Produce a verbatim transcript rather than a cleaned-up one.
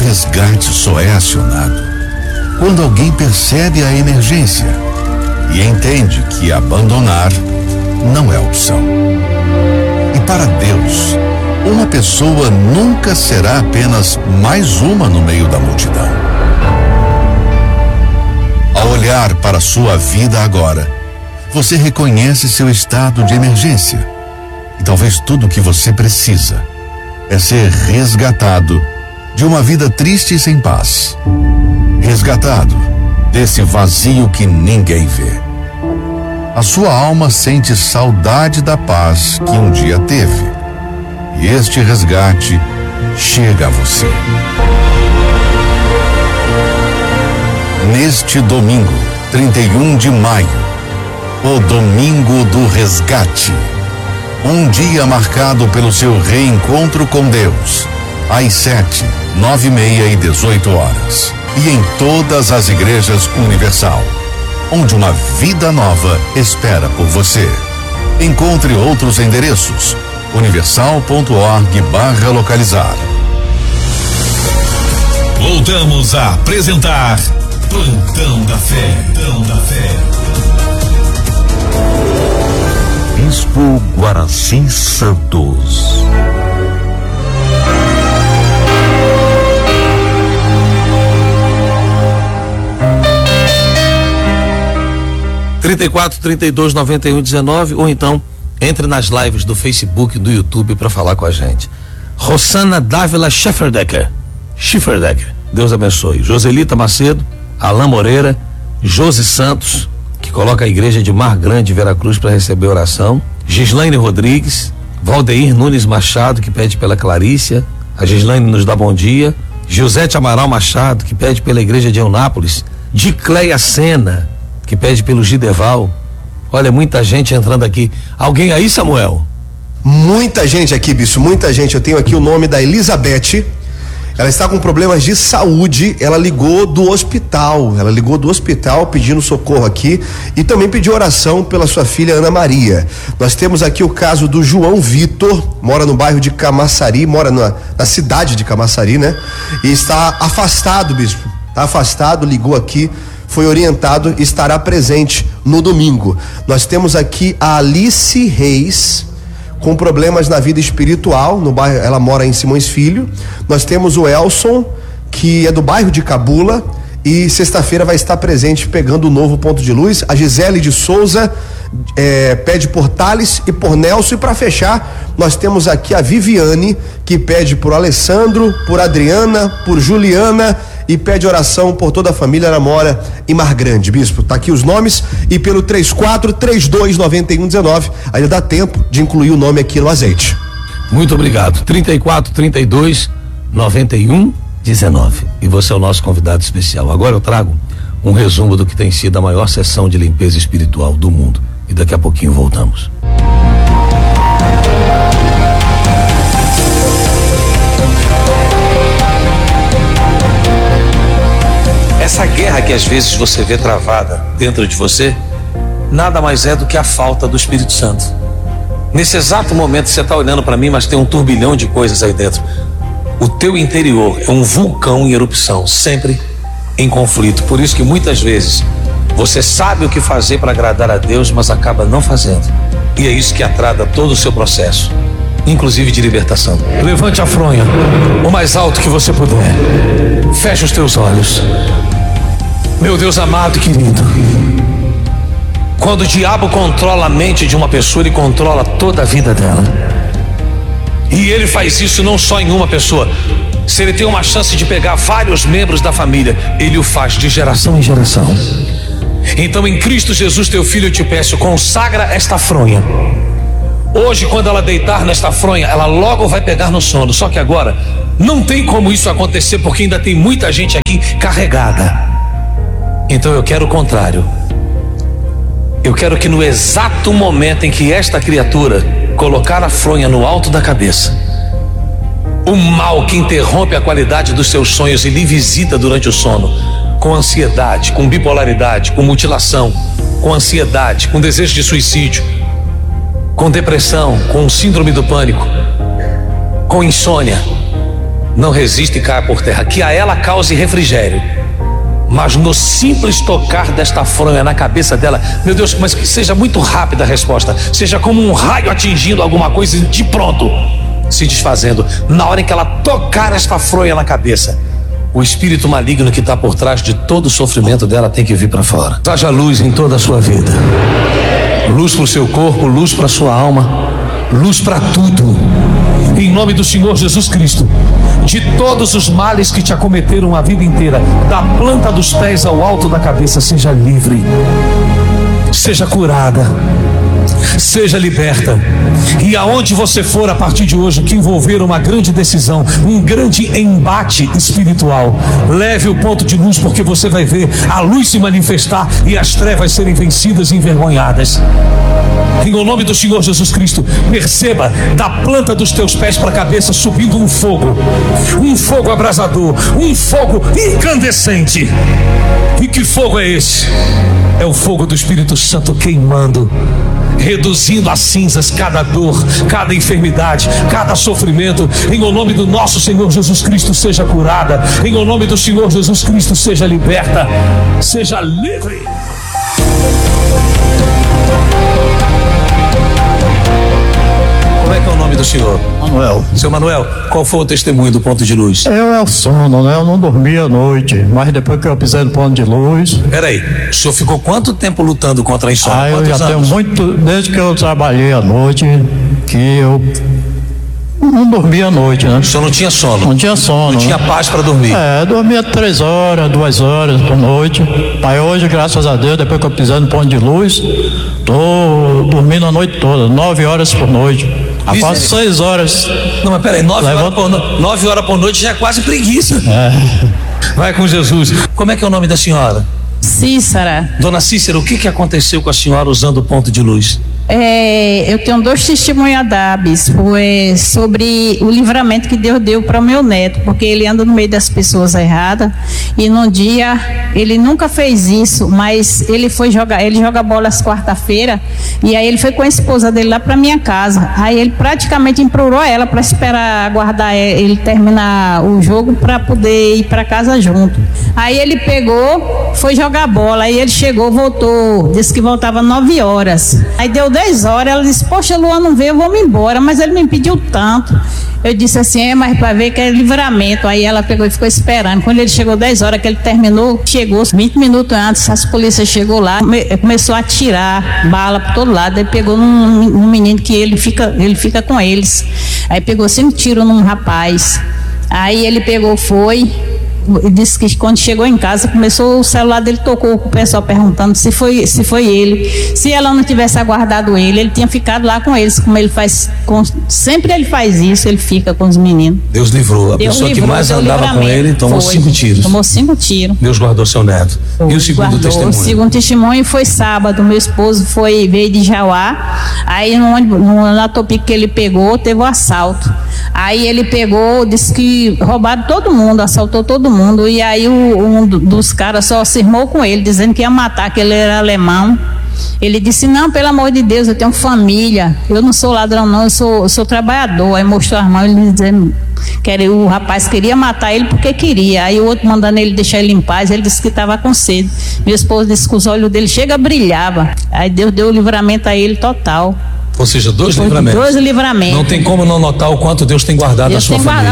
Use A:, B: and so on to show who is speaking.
A: resgate só é acionado quando alguém percebe a emergência e entende que abandonar não é opção. E para Deus, uma pessoa nunca será apenas mais uma no meio da multidão. Ao olhar para a sua vida agora, você reconhece seu estado de emergência. E talvez tudo o que você precisa é ser resgatado de uma vida triste e sem paz. Resgatado desse vazio que ninguém vê. A sua alma sente saudade da paz que um dia teve. E este resgate chega a você. Neste domingo, trinta e um de maio, o Domingo do Resgate. Um dia marcado pelo seu reencontro com Deus. Às sete, nove e meia e dezoito horas. E em todas as igrejas Universal, onde uma vida nova espera por você. Encontre outros endereços. universal ponto org barra localizar.
B: Voltamos a apresentar Plantão da Fé. Plantão da Fé.
C: Bispo Guaraci Santos.
D: trinta e quatro, trinta e dois, noventa e um, dezenove, ou então entre nas lives do Facebook e do YouTube para falar com a gente. Rosana Dávila Schifferdecker. Schifferdecker. Deus abençoe. Joselita Macedo, Alain Moreira, Josi Santos, que coloca a igreja de Mar Grande, Veracruz, para receber oração. Gislaine Rodrigues, Valdeir Nunes Machado, que pede pela Clarícia. A Gislaine nos dá bom dia. Josete Amaral Machado, que pede pela igreja de Eunápolis. Dicleia Sena, que pede pelo Gideval. Olha, muita gente entrando aqui. Alguém aí, Samuel?
E: Muita gente aqui, bicho, muita gente. Eu tenho aqui o nome da Elizabeth. Ela está com problemas de saúde. Ela ligou do hospital. Ela ligou do hospital pedindo socorro aqui e também pediu oração pela sua filha Ana Maria. Nós temos aqui o caso do João Vitor, mora no bairro de Camaçari, mora na, na cidade de Camaçari, né? E está afastado, bispo. Está afastado, ligou aqui, foi orientado e estará presente no domingo. Nós temos aqui a Alice Reis, com problemas na vida espiritual, no bairro, ela mora em Simões Filho. Nós temos o Elson, que é do bairro de Cabula, e sexta-feira vai estar presente pegando o novo ponto de luz. A Gisele de Souza é, pede por Thales e por Nelson. E para fechar, nós temos aqui a Viviane, que pede por Alessandro, por Adriana, por Juliana, e pede oração por toda a família. Ela mora em Mar Grande, bispo. Tá aqui os nomes, e pelo três quatro três dois nove um um nove, ainda dá tempo de incluir o nome aqui no azeite.
D: Muito obrigado. trinta e quatro, trinta e dois, noventa e um, dezenove. E você é o nosso convidado especial. Agora eu trago um resumo do que tem sido a maior sessão de limpeza espiritual do mundo. E daqui a pouquinho voltamos. Essa guerra que às vezes você vê travada dentro de você, nada mais é do que a falta do Espírito Santo. Nesse exato momento você está olhando para mim, mas tem um turbilhão de coisas aí dentro. O teu interior é um vulcão em erupção, sempre em conflito. Por isso que muitas vezes você sabe o que fazer para agradar a Deus, mas acaba não fazendo. E é isso que atrasa todo o seu processo, inclusive de libertação. Levante a fronha o mais alto que você puder. Feche os teus olhos. Meu Deus amado e querido, quando o diabo controla a mente de uma pessoa, ele controla toda a vida dela. E ele faz isso não só em uma pessoa. Se ele tem uma chance de pegar vários membros da família, ele o faz de geração em geração. Então, em Cristo Jesus, teu filho, eu te peço, consagra esta fronha. Hoje, quando ela deitar nesta fronha, ela logo vai pegar no sono. Só que agora não tem como isso acontecer, porque ainda tem muita gente aqui carregada. Então eu quero o contrário. Eu quero que no exato momento em que esta criatura colocar a fronha no alto da cabeça, o mal que interrompe a qualidade dos seus sonhos e lhe visita durante o sono, com ansiedade, com bipolaridade, com mutilação, com ansiedade, com desejo de suicídio, com depressão, com síndrome do pânico, com insônia, não resiste e cai por terra, que a ela cause refrigério. Mas no simples tocar desta fronha na cabeça dela, meu Deus, mas que seja muito rápida a resposta, seja como um raio atingindo alguma coisa e de pronto se desfazendo. Na hora em que ela tocar esta fronha na cabeça, o espírito maligno que está por trás de todo o sofrimento dela tem que vir para fora. Haja luz em toda a sua vida, luz para o seu corpo, luz para a sua alma, luz para tudo, em nome do Senhor Jesus Cristo. De todos os males que te acometeram a vida inteira, da planta dos pés ao alto da cabeça, seja livre, seja curada, seja liberta. E aonde você for a partir de hoje que envolver uma grande decisão, um grande embate espiritual, leve o ponto de luz, porque você vai ver a luz se manifestar e as trevas serem vencidas e envergonhadas. Em nome do Senhor Jesus Cristo, perceba da planta dos teus pés para a cabeça subindo um fogo, um fogo abrasador, um fogo incandescente. E que fogo é esse? É o fogo do Espírito Santo queimando, reduzindo a cinzas cada dor, cada enfermidade, cada sofrimento. Em o nome do nosso Senhor Jesus Cristo, seja curada. Em o nome do Senhor Jesus Cristo, seja liberta, seja livre. Como é que é o nome do senhor?
F: Manuel.
D: Seu Manuel, qual foi o testemunho do ponto de luz?
F: Eu é o sono, né? Eu não dormia à noite, mas depois que eu pisei no ponto de luz...
D: Peraí, o senhor ficou quanto tempo lutando contra a insônia?
F: Ah, eu
D: Quantos
F: já
D: anos?
F: tenho muito... Desde que eu trabalhei à noite, que eu não dormia à noite, né?
D: O senhor não tinha sono?
F: Não tinha sono.
D: Não tinha paz para dormir?
F: É, eu dormia três horas, duas horas por noite. Aí hoje, graças a Deus, depois que eu pisei no ponto de luz, tô dormindo a noite toda, nove horas por noite. Após seis horas.
D: Não, mas peraí, nove horas, por no... nove horas por noite já é quase preguiça.
F: É.
D: Vai com Jesus. Como é que é o nome da senhora?
G: Cícera.
D: Dona Cícera, o que, que aconteceu com a senhora usando o ponto de luz?
G: É, eu tenho dois testemunhos a dar, bispo, é, sobre o livramento que Deus deu para o meu neto, porque ele anda no meio das pessoas erradas, e num dia, ele nunca fez isso, mas ele foi jogar, ele joga bola às quarta-feira, e aí ele foi com a esposa dele lá para minha casa. Aí ele praticamente implorou ela para esperar, aguardar ele terminar o jogo para poder ir para casa junto. Aí ele pegou, foi jogar bola, aí ele chegou, voltou, disse que voltava nove horas. Aí deu dez horas, ela disse, poxa, Luan não veio, eu vou me embora, mas ele me pediu tanto. Eu disse assim, é, mas para ver que é livramento. Aí ela pegou e ficou esperando. Quando ele chegou dez horas, que ele terminou, chegou vinte minutos antes, as polícias chegou lá, começou a atirar bala por todo lado. Aí pegou num, num menino que ele fica, ele fica com eles. Aí pegou cinco tiros num rapaz. Aí ele pegou, foi... Disse que quando chegou em casa, começou, o celular dele tocou, o pessoal perguntando se foi, se foi ele. Se ela não tivesse aguardado ele, ele tinha ficado lá com eles, como ele faz, com, sempre ele faz isso, ele fica com os meninos.
D: Deus livrou. A
G: Deus
D: pessoa
G: livrou,
D: que mais
G: Deus
D: andava com ele tomou
G: foi.
D: cinco tiros.
G: Tomou cinco tiros.
D: Deus guardou seu neto. E o segundo
G: Guardou.
D: testemunho?
G: O segundo testemunho foi sábado. Meu esposo foi, veio de Jauá. Aí no, no, na Topic que ele pegou, teve um assalto. Aí ele pegou, disse que roubaram todo mundo, assaltou todo mundo. E aí o um dos caras só se irmou com ele, dizendo que ia matar, que ele era alemão. Ele disse, não, pelo amor de Deus, eu tenho família, eu não sou ladrão não, eu sou, eu sou trabalhador. Aí mostrou as mãos, ele dizendo que era, o rapaz queria matar ele porque queria. Aí o outro mandando ele deixar ele em paz, ele disse que estava com sede. Meu esposo disse que os olhos dele chega a brilhava. Aí Deus deu o livramento a ele total.
D: Ou seja, dois
G: Foi
D: livramentos.
G: Dois livramentos.
D: Não tem como não notar o quanto Deus tem guardado
G: Deus
D: a sua
G: tem
D: família.